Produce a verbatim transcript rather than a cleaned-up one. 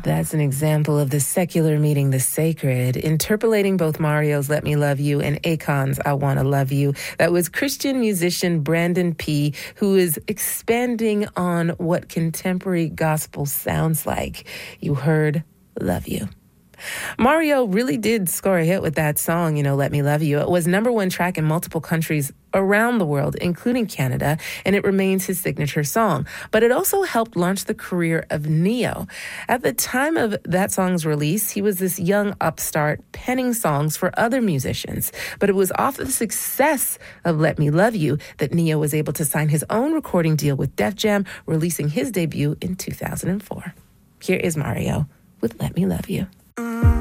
That's an example of the secular meeting the sacred, interpolating both Mario's Let Me Love You and Akon's I Wanna Love You. That was Christian musician Brandon P., who is expanding on what contemporary gospel sounds like. You heard Love You. Mario really did score a hit with that song, you know, Let Me Love You. It was number one track in multiple countries around the world, including Canada, and it remains his signature song. But it also helped launch the career of Ne-Yo. At the time of that song's release, he was this young upstart penning songs for other musicians. But it was off of the success of Let Me Love You that Ne-Yo was able to sign his own recording deal with Def Jam, releasing his debut in two thousand four. Here is Mario with Let Me Love You. Mm.